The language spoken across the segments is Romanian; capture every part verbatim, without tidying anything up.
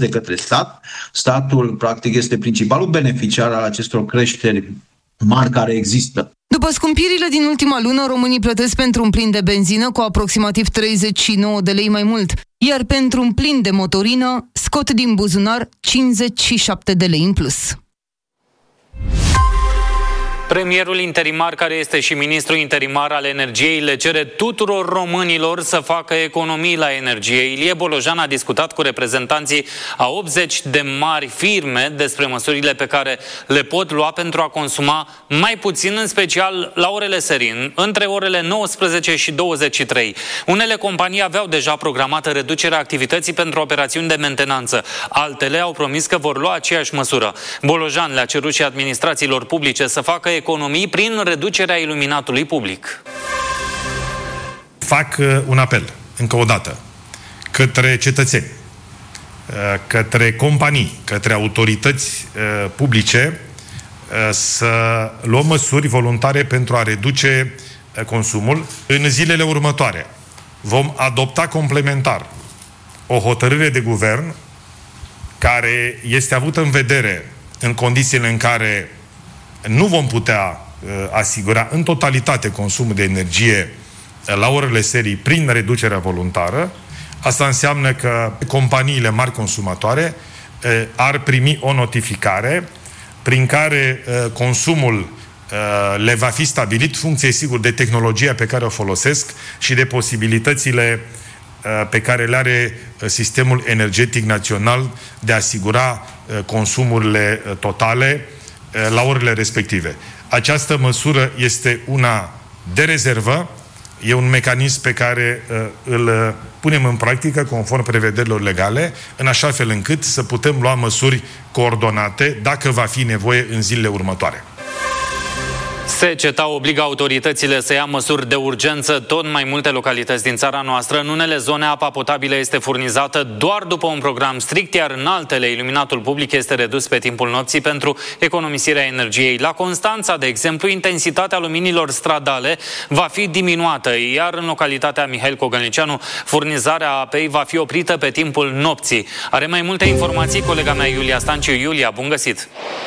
de către stat. Statul, practic, este principalul beneficiar al acestor creșteri mari care există. După scumpirile din ultima lună, românii plătesc pentru un plin de benzină cu aproximativ treizeci și nouă de lei mai mult, iar pentru un plin de motorină scot din buzunar cincizeci și șapte de lei în plus. Premierul interimar, care este și ministrul interimar al energiei, le cere tuturor românilor să facă economii la energie. Ilie Bolojan a discutat cu reprezentanții a optzeci de mari firme despre măsurile pe care le pot lua pentru a consuma mai puțin, în special la orele serii, între orele nouăsprezece și douăzeci și trei. Unele companii aveau deja programată reducerea activității pentru operațiuni de mentenanță. Altele au promis că vor lua aceeași măsură. Bolojan le-a cerut și administrațiilor publice să facă economii prin reducerea iluminatului public. Fac un apel, încă o dată, către cetățeni, către companii, către autorități publice să luăm măsuri voluntare pentru a reduce consumul. În zilele următoare vom adopta complementar o hotărâre de guvern care este avută în vedere în condițiile în care nu vom putea uh, asigura în totalitate consumul de energie uh, la orele serii prin reducerea voluntară. Asta înseamnă că companiile mari consumatoare uh, ar primi o notificare prin care uh, consumul uh, le va fi stabilit, funcție sigur de tehnologia pe care o folosesc și de posibilitățile uh, pe care le are uh, sistemul energetic național de a asigura uh, consumurile uh, totale la orele respective. Această măsură este una de rezervă, e un mecanism pe care uh, îl punem în practică conform prevederilor legale, în așa fel încât să putem lua măsuri coordonate dacă va fi nevoie în zilele următoare. Seceta obligă autoritățile să ia măsuri de urgență. Tot mai multe localități din țara noastră, în unele zone, apa potabilă este furnizată doar după un program strict, iar în altele, iluminatul public este redus pe timpul nopții pentru economisirea energiei. La Constanța, de exemplu, intensitatea luminilor stradale va fi diminuată, iar în localitatea Mihail Cogălnicianu, furnizarea apei va fi oprită pe timpul nopții. Are mai multe informații colega mea Iulia Stanciu. Iulia, bun găsit!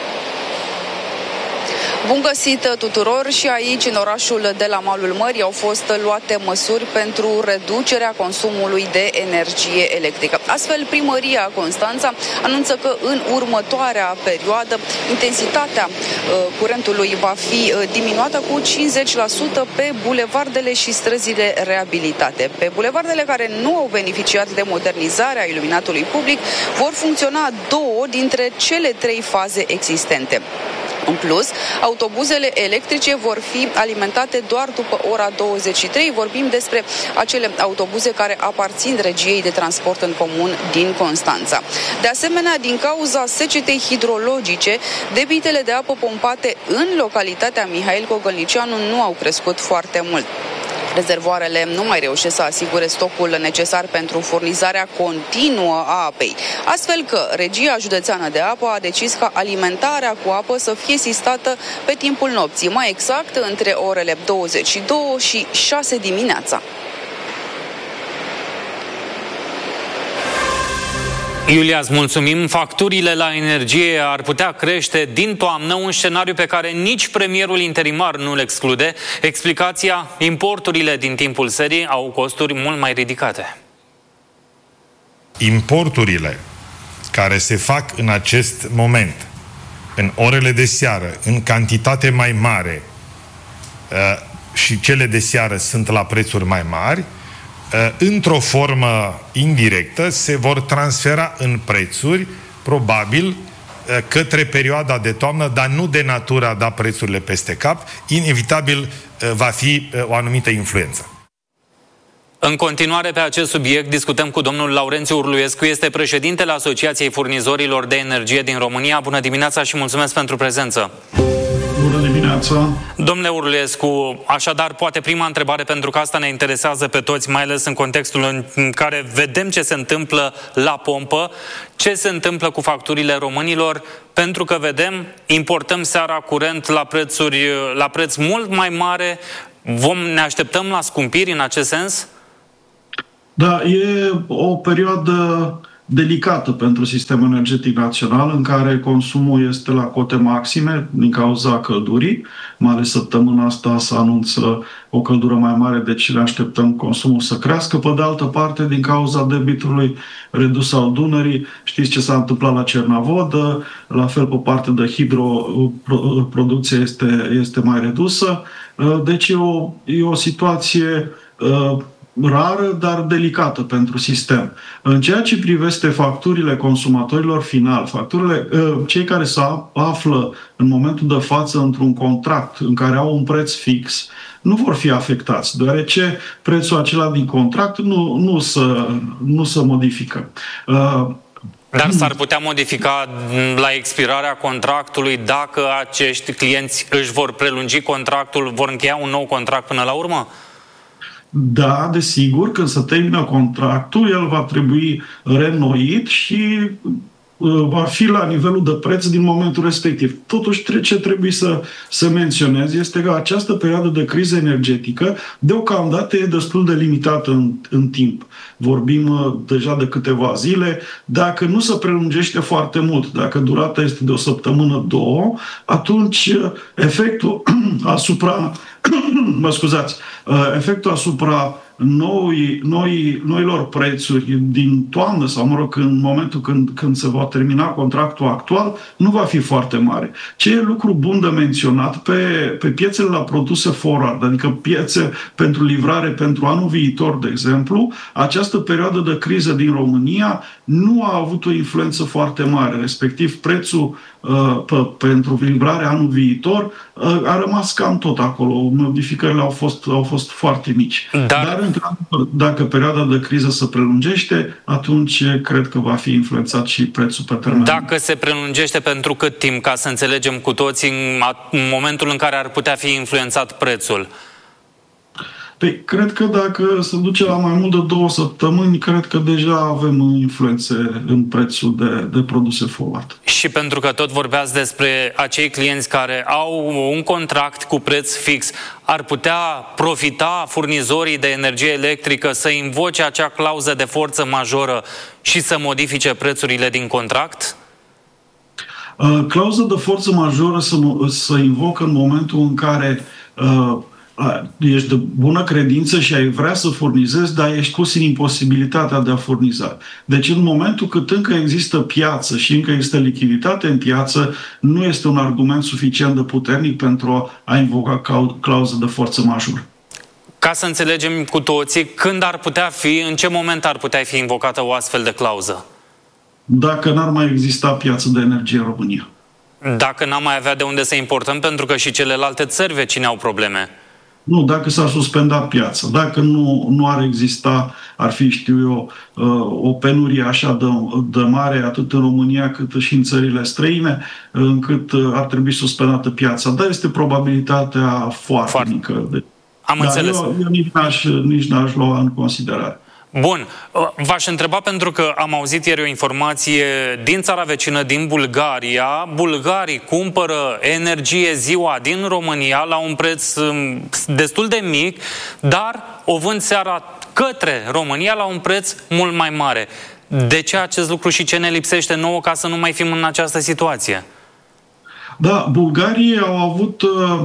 Bun găsit tuturor! Și aici, în orașul de la malul mării, au fost luate măsuri pentru reducerea consumului de energie electrică. Astfel, primăria Constanța anunță că în următoarea perioadă intensitatea uh, curentului va fi uh, diminuată cu cincizeci la sută pe bulevardele și străzile reabilitate. Pe bulevardele care nu au beneficiat de modernizarea iluminatului public vor funcționa două dintre cele trei faze existente. În plus, autobuzele electrice vor fi alimentate doar după ora douăzeci și trei. Vorbim despre acele autobuze care aparțin regiei de transport în comun din Constanța. De asemenea, din cauza secetei hidrologice, debitele de apă pompate în localitatea Mihail Cogălnicianu nu au crescut foarte mult. Rezervoarele nu mai reușesc să asigure stocul necesar pentru furnizarea continuă a apei. Astfel că Regia Județeană de Apă a decis ca alimentarea cu apă să fie sistată pe timpul nopții, mai exact între orele douăzeci și două și șase dimineața. Iulia, îți mulțumim. Facturile la energie ar putea crește din toamnă, un scenariu pe care nici premierul interimar nu-l exclude. Explicația: importurile din timpul serii au costuri mult mai ridicate. Importurile care se fac în acest moment, în orele de seară, în cantitate mai mare, și cele de seară sunt la prețuri mai mari, într-o formă indirectă se vor transfera în prețuri, probabil, către perioada de toamnă, dar nu de natura a da prețurile peste cap. Inevitabil va fi o anumită influență. În continuare pe acest subiect discutăm cu domnul Laurențiu Urluescu, este președintele Asociației Furnizorilor de Energie din România. Bună dimineața și mulțumesc pentru prezență! Bună dimineața! Domnule Urluescu, așadar, poate prima întrebare, pentru că asta ne interesează pe toți, mai ales în contextul în care vedem ce se întâmplă la pompă, ce se întâmplă cu facturile românilor, pentru că vedem, importăm seara curent la prețuri, la preț mult mai mare. Vom, ne așteptăm la scumpiri în acest sens? Da, e o perioadă delicată pentru sistemul energetic național, în care consumul este la cote maxime din cauza căldurii. Mai ales săptămâna asta se anunță o căldură mai mare, deci ne așteptăm consumul să crească. Pe de altă parte, din cauza debitului redus al Dunării, știți ce s-a întâmplat la Cernavodă, la fel pe partea de hidro, producția este, este mai redusă. Deci e o, e o situație rară, dar delicată pentru sistem. În ceea ce privește facturile consumatorilor final, facturile, cei care se află în momentul de față într-un contract în care au un preț fix, nu vor fi afectați, deoarece prețul acela din contract nu, nu, se, nu se modifică. Dar s-ar putea modifica la expirarea contractului dacă acești clienți își vor prelungi contractul, vor încheia un nou contract până la urmă? Da, desigur, când se termină contractul, el va trebui reînnoit și va fi la nivelul de preț din momentul respectiv. Totuși, ce trebuie să, să menționez este că această perioadă de criză energetică deocamdată e destul de limitată în, în timp. Vorbim deja de câteva zile. Dacă nu se prelungește foarte mult, dacă durata este de o săptămână, două, atunci efectul asupra mă scuzați, efectul asupra noi, noi, noilor prețuri din toamnă sau, mă rog, în momentul când, când se va termina contractul actual, nu va fi foarte mare. Ce e lucru bun de menționat, pe, pe piețele la produse forward, adică piețe pentru livrare pentru anul viitor, de exemplu, această perioadă de criză din România nu a avut o influență foarte mare, respectiv prețul uh, pe, pentru livrare anul viitor uh, a rămas cam tot acolo. Modificările au fost, au fost foarte mici. Dar, Dar dacă perioada de criză se prelungește, atunci cred că va fi influențat și prețul pe termen. Dacă se prelungește, pentru cât timp, ca să înțelegem cu toții, în momentul în care ar putea fi influențat prețul? Păi, cred că dacă se duce la mai mult de două săptămâni, cred că deja avem influențe în prețul de, de produse forward. Și pentru că tot vorbeați despre acei clienți care au un contract cu preț fix, ar putea profita furnizorii de energie electrică să invoce acea clauză de forță majoră și să modifice prețurile din contract? Uh, clauza de forță majoră să, să invocă în momentul în care uh, ești de bună credință și ai vrea să furnizezi, dar ești pus în imposibilitatea de a furniza. Deci în momentul cât încă există piață și încă există lichiditate în piață, nu este un argument suficient de puternic pentru a invoca clauză de forță majoră. Ca să înțelegem cu toții, când ar putea fi, în ce moment ar putea fi invocată o astfel de clauză? Dacă n-ar mai exista piață de energie în România. Dacă n-am mai avea de unde să importăm, pentru că și celelalte țări vecine au probleme. Nu, dacă s-ar suspenda piața, dacă nu, nu ar exista, ar fi, știu eu, o penurie așa de, de mare, atât în România cât și în țările străine, încât ar trebui suspendată piața. Dar este probabilitatea foarte, foarte. mică. De... Am Dar înțeles. Eu, eu nici, n-aș, nici n-aș lua în considerare. Bun. V-aș întreba pentru că am auzit ieri o informație din țara vecină, din Bulgaria. Bulgarii cumpără energie ziua din România la un preț destul de mic, dar o vând seara către România la un preț mult mai mare. De ce acest lucru și ce ne lipsește nouă ca să nu mai fim în această situație? Da, bulgarii au avut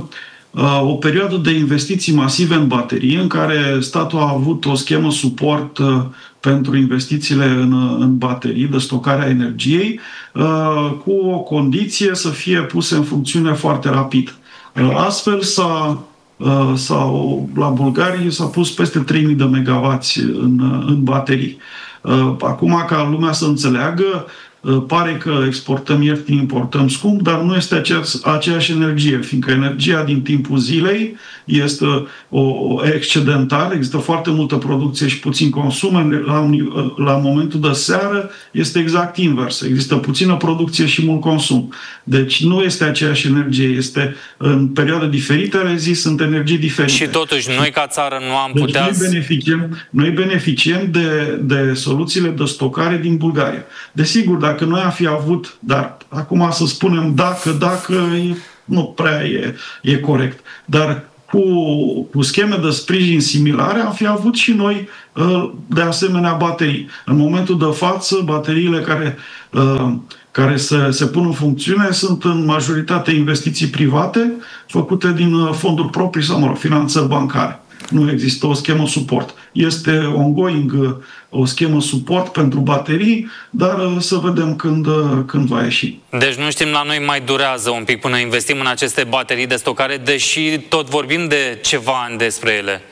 o perioadă de investiții masive în baterii, în care statul a avut o schemă suport pentru investițiile în, în baterii, de stocare a energiei, cu o condiție să fie puse în funcțiune foarte rapid. Astfel, s-a, s-a, la bulgarii s-a pus peste trei mii de megawatts în, în baterii. Acum, ca lumea să înțeleagă, pare că exportăm ieftin, importăm scump, dar nu este aceeași, aceeași energie, fiindcă energia din timpul zilei este o, o excedentară, există foarte multă producție și puțin consum. La, la momentul de seară este exact invers. Există puțină producție și mult consum. Deci nu este aceeași energie, este în perioade diferite ale zi, sunt energii diferite. Și totuși, noi ca țară nu am deci putea... Noi beneficiem, noi beneficiem de, de soluțiile de stocare din Bulgaria. Desigur, dacă noi am fi avut, dar acum să spunem dacă, dacă, nu prea e, e corect, dar cu, cu scheme de sprijin similare am fi avut și noi de asemenea baterii. În momentul de față, bateriile care, care se, se pun în funcțiune sunt în majoritate investiții private făcute din fonduri proprii sau, mă rog, finanțări bancare. Nu există o schemă suport. Este ongoing o schemă suport pentru baterii, dar să vedem când, când va ieși. Deci nu știm, la noi mai durează un pic până investim în aceste baterii de stocare, deși tot vorbim de ceva ani despre ele.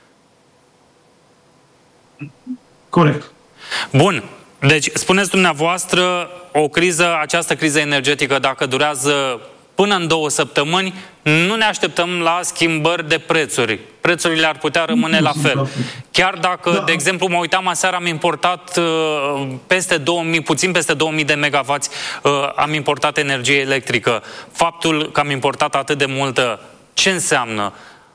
Corect. Bun. Deci, spuneți dumneavoastră, o criză, această criză energetică, dacă durează până în două săptămâni, nu ne așteptăm la schimbări de prețuri. Prețurile ar putea rămâne la fel. Chiar dacă, da. de exemplu, mă uitam aseară, am importat uh, peste două mii, puțin peste două mii de megavați, uh, am importat energie electrică. Faptul că am importat atât de multă, ce înseamnă?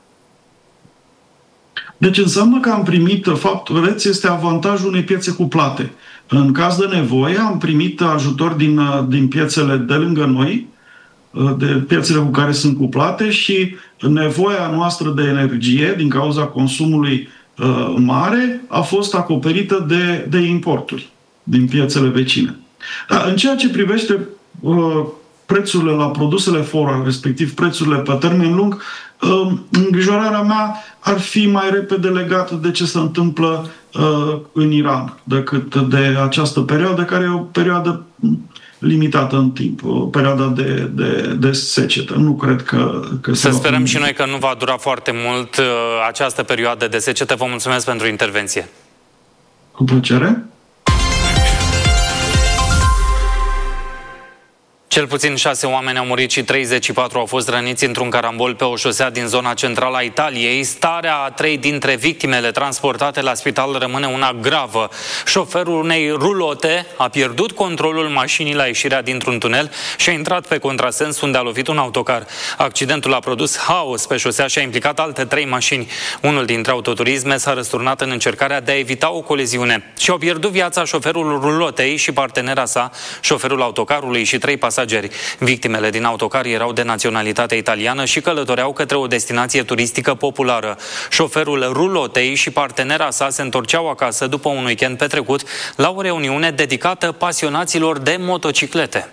Deci înseamnă că am primit, faptul, vedeți, este avantajul unei piețe cuplate. În caz de nevoie, am primit ajutor din, din piețele de lângă noi, de piețele cu care sunt cuplate, și nevoia noastră de energie, din cauza consumului uh, mare, a fost acoperită de, de importuri din piețele vecine. Dar în ceea ce privește uh, prețurile la produsele fora, respectiv prețurile pe termen lung, uh, îngrijorarea mea ar fi mai repede legată de ce se întâmplă uh, în Iran decât de această perioadă, care e o perioadă limitată în timp, o perioadă de, de, de secetă. Nu cred că... că Să sperăm și noi că nu va dura foarte mult uh, această perioadă de secetă. Vă mulțumesc pentru intervenție. Cu plăcere. Cel puțin șase oameni au murit și treizeci și patru au fost răniți într-un carambol pe o șosea din zona centrală a Italiei. Starea a trei dintre victimele transportate la spital rămâne una gravă. Șoferul unei rulote a pierdut controlul mașinii la ieșirea dintr-un tunel și a intrat pe contrasens, unde a lovit un autocar. Accidentul a produs haos pe șosea și a implicat alte trei mașini. Unul dintre autoturisme s-a răsturnat în încercarea de a evita o coliziune și au pierdut viața șoferul rulotei și partenera sa, șoferul autocarului și trei pasageri. Victimele din autocar erau de naționalitate italiană și călătoreau către o destinație turistică populară. Șoferul rulotei și partenera sa se întorceau acasă după un weekend petrecut la o reuniune dedicată pasionaților de motociclete.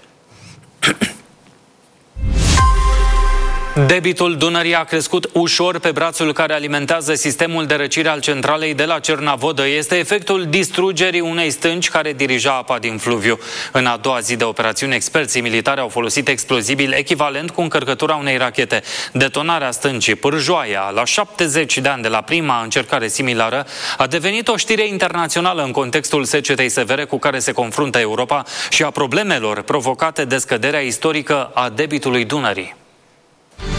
Debitul Dunării a crescut ușor pe brațul care alimentează sistemul de răcire al centralei de la Cernavodă. Este efectul distrugerii unei stânci care dirija apa din fluviu. În a doua zi de operațiune, experții militari au folosit explozibil echivalent cu încărcătura unei rachete. Detonarea stâncii Pârjoaia, la șaptezeci de ani de la prima încercare similară, a devenit o știre internațională în contextul secetei severe cu care se confruntă Europa și a problemelor provocate de scăderea istorică a debitului Dunării.